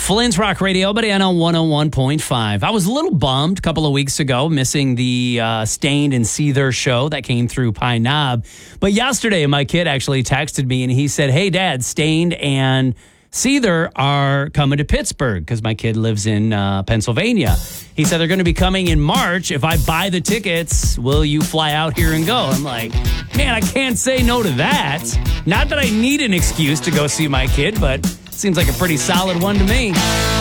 Flint's Rock Radio, but on 101.5. I was a little bummed a couple of weeks ago missing the Stained and Seether show that came through Pine Knob. But yesterday, my kid actually texted me and he said, "Hey, Dad, Stained and Seether are coming to Pittsburgh," because my kid lives in Pennsylvania. He said they're going to be coming in March. If I buy the tickets, will you fly out here and go? I'm like, man, I can't say no to that. Not that I need an excuse to go see my kid, but seems like a pretty solid one to me.